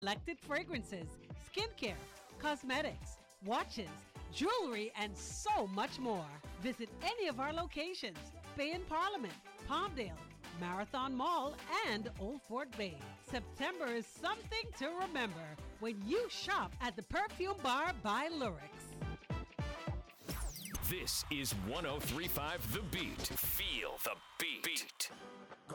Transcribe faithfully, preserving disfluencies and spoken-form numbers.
Selected fragrances, skincare, cosmetics, watches, jewelry, and so much more. Visit any of our locations: Bay and Parliament, Palmdale, Marathon Mall, and Old Fort Bay. September is something to remember when you shop at the Perfume Bar by Lurex. This is one oh three point five The Beat. Feel the beat. beat.